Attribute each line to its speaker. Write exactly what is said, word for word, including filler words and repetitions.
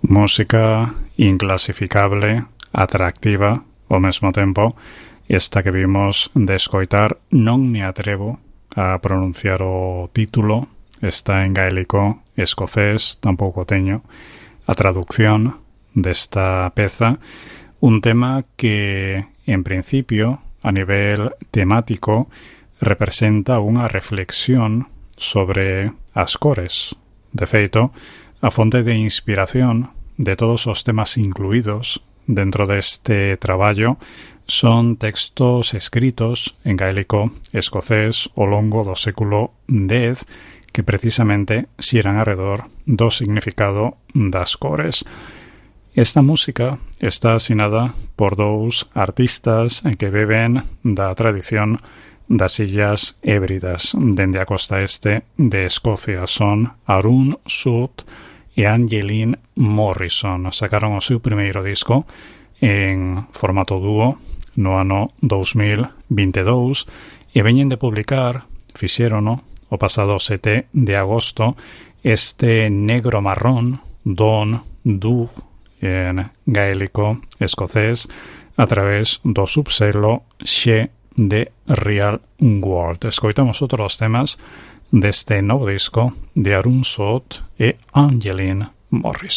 Speaker 1: Música inclasificable, atractiva ao mesmo tempo, esta que vimos de escoitar. Non me atrevo a pronunciar o título, está en gaélico escocés, tampouco teño a traducción desta peza, un tema que en principio a nivel temático representa unha reflexión sobre as cores. De feito, a fonte de inspiración de todos os temas incluídos dentro deste traballo son textos escritos en gaélico escocés ao longo do século dez que precisamente xiran alrededor do significado das cores. Esta música está asinada por dous artistas que beben da tradición das Illas Hébridas dende a costa este de Escocia. Son Arun Soot e Angeline Morrison. Sacaron o seu primeiro disco en formato dúo no ano dous mil vinte e dous e veñen de publicar, fixérono o pasado sete de agosto, este negro marrón, Don Dug, en gaélico escocés, a través do subselo She de Real World. Escoitamos outros temas deste novo disco de Arun Soot e Angeline Morrison.